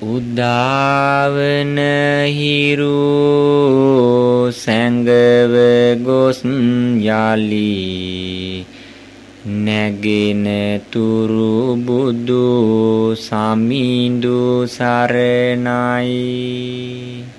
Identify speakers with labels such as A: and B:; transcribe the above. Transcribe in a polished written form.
A: උදාවන හිරු සැඟව ගොස් යලි නැගෙන තුරු බුදු සමිඳු සරණයි